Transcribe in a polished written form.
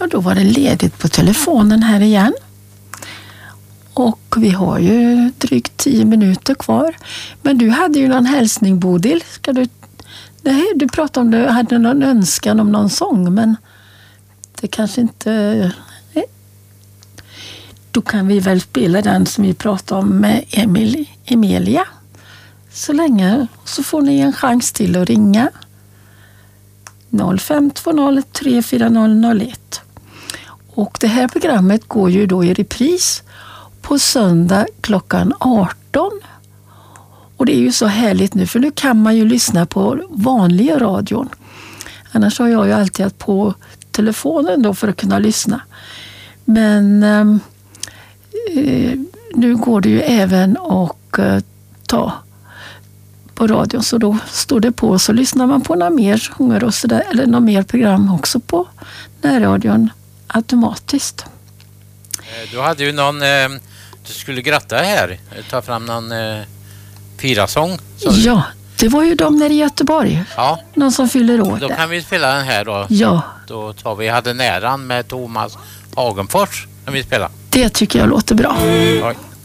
Och då var det ledigt på telefonen här igen. Och vi har ju drygt 10 minuter kvar. Men du hade ju någon hälsning, Bodil. Du pratade om du hade någon önskan om någon sång, men det kanske inte... Nej. Då kan vi väl spela den som vi pratade om med Emilia. Så länge, så får ni en chans till att ringa. 0520 34001. Och det här programmet går ju då i repris på söndag klockan 18. Och det är ju så härligt nu, för nu kan man ju lyssna på vanliga radion. Annars har jag ju alltid haft på telefonen då för att kunna lyssna. Men nu går det ju även att ta på radion, så då står det på, så lyssnar man på några mer sånger och så där, eller några mer program också på närradion automatiskt. Du hade ju någon du skulle gratta här, ta fram någon firasång. Ja, det var ju de nere i Göteborg. Ja. Någon som fyller år. Då kan vi spela den här då. Ja. Då tar vi hade näran med Thomas Hagenfors när vi spelar. Det tycker jag låter bra. Oj.